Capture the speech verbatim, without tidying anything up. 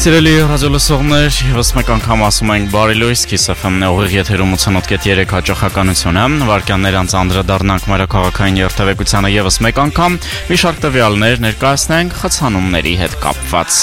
Սիրելի ռադիոլսողներ, եւս մեկ անգամ ասում ենք բարի լույս, Kiss F M-ն է ուղիղ եթերում ութանոթ կետ երեք հաճախականությունը, վարքյաններ անց անդրադառնանք մայրաքաղաքային երթևեկությանը եւս մեկ անգամ, մի շարք տվյալներ ներկայացնենք խցանումների հետ կապված։